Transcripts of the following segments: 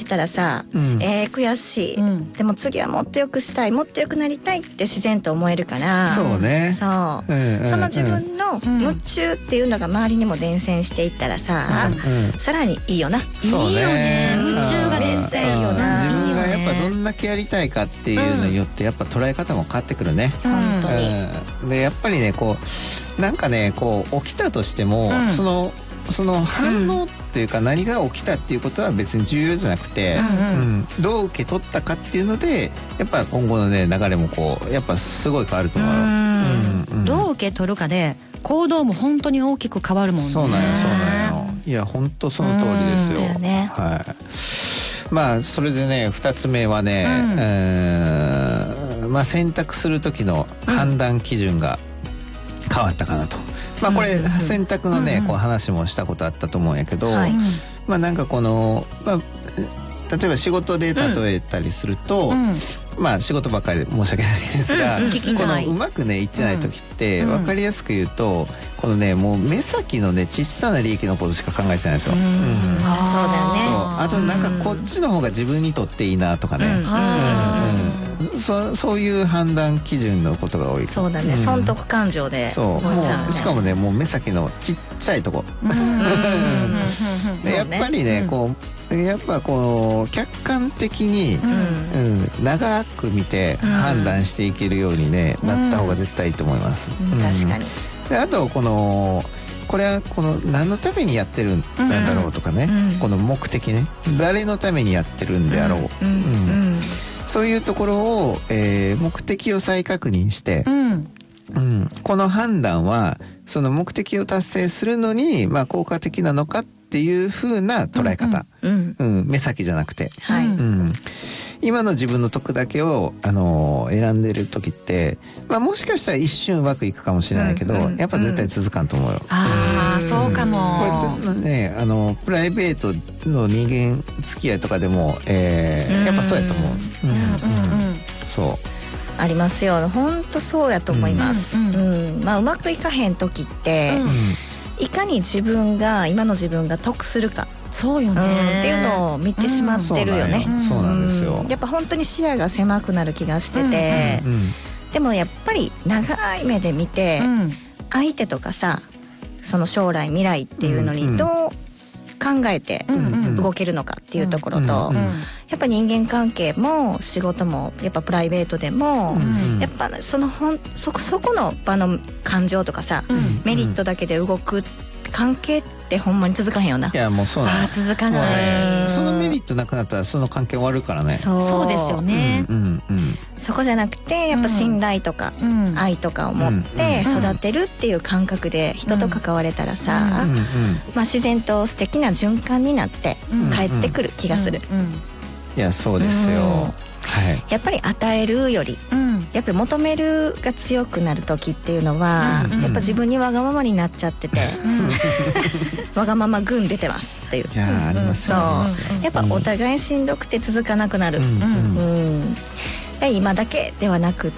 ったらさ、悔しい、でも次はもっと良くしたい、もっと良くなりたいって自然と思えるから、 そうね、 そう、その自分の夢中っていうのが周りにも伝染していったらさ、さらにいいよな。 いいよね、 夢中が伝染いいよな。 自分がやっぱどんだけやりたいかっていうのによってやっぱ捉え方も変わってくるね。 本当に。 でやっぱりねこうなんかねこう起きたとしても、その反応っていうか何が起きたっていうことは別に重要じゃなくて、どう受け取ったかっていうのでやっぱ今後のね流れもこうやっぱすごい変わると思うよ。 どう受け取るかで行動も本当に大きく変わるもんね。 そうなんよそうなんよ。いや本当その通りですよ。はい。まあそれでね2つ目はね、まあ選択する時の判断基準が変わったかなと。まあこれ選択のねこう話もしたことあったと思うんやけど、まあなんかこのまあ例えば仕事で例えたりすると、まあ仕事ばっかりで申し訳ないですが、このうまくねいってない時って分かりやすく言うとこのねもう目先のね小さな利益のことしか考えてないんですよ。 そうだよね。 あとなんかこっちの方が自分にとっていいなとかね、そういう判断基準のことが多い。 そうだね、損得感情で。 そうもうしかもねもう目先のちっちゃいとこ。やっぱりねこうやっぱこう客観的に、長く見て判断していけるようにね、なった方が絶対いいと思います。 確かに。 であとこれはこの何のためにやってるんだろうとかね、この目的ね誰のためにやってるんであろう、そういうところを、目的を再確認して、この判断はその目的を達成するのに、まあ、効果的なのかっていう風な捉え方、目先じゃなくて、今の自分の得だけを、選んでる時って、まあ、もしかしたら一瞬うまくいくかもしれないけど、やっぱ絶対続かんと思うよ。 そうかも。 これねプライベートの人間付き合いとかでも、やっぱそうやと思う。そうありますよ。本当そうやと思います。まあうまくいかへん時って、いかに今の自分が得するか。 そうよね、 っていうのを見てしまってるよね。 そうなんですよ。 やっぱ本当に視野が狭くなる気がしてて、でもやっぱり長い目で見て、相手とかさその将来未来っていうのにどう考えて動けるのかっていうところと、やっぱ人間関係も仕事もやっぱプライベートでも、やっぱそこの場の感情とかさ、メリットだけで動く関係ってほんまに続かへんよな。 いやもうそうなの。 続かない。 そのメリットなくなったらその関係終わるからね。 そうですよね。 そこじなくてやっぱ信頼とか愛とかを持って育てるっていう感覚で人と関われたらさ、まあ自然と素敵な循環になって帰ってくる気がする。 いやそうですよ。 やっぱり与えるより、やっぱり求めるが強くなる時っていうのは、やっぱ自分にわがままになっちゃってて、わがまま群出てますっていう。 いやありますよ。 やっぱお互いしんどくて続かなくなる。今だけではなくって、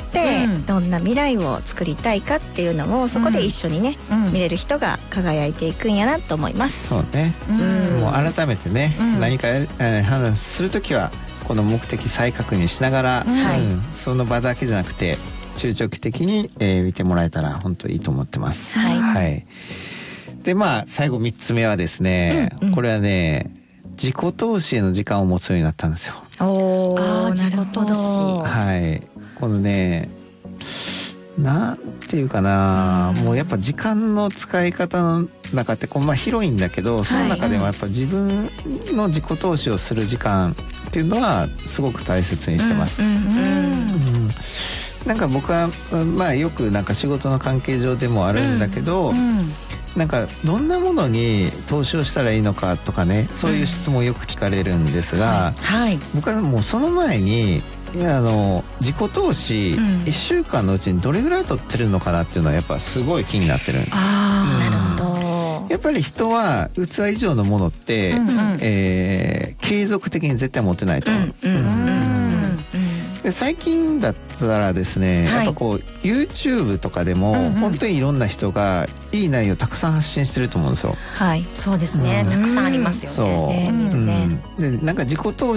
どんな未来を作りたいかっていうのをそこで一緒にね、見れる人が輝いていくんやなと思います。 そうね。もう改めてね、何か判断するときはこの目的再確認しながら、その場だけじゃなくて中長期的に、見てもらえたら本当にいいと思ってます。でまあ最後3つ目はですね、これはね自己投資への時間を持つようになったんですよ。 なるほど。 このねなんていうかな、もうやっぱ時間の使い方の中ってまあ広いんだけど、その中でもやっぱ自分の自己投資をする時間っていうのはすごく大切にしてます。なんか僕はまあよくなんか仕事の関係上でもあるんだけど、なんかどんなものに投資をしたらいいのかとかね、そういう質問をよく聞かれるんですが、僕はもうその前に自己投資1週間のうちにどれぐらい取ってるのかなっていうのはやっぱすごい気になってる。 なるほど。 やっぱり人は器以上のものって、継続的に絶対持ってないと思う。で最近だったらですね、やっぱこう YouTube とかでも本当にいろんな人がいい内容をたくさん発信してると思うんですよ。 そうですね、たくさんありますよね。 でなんか自己投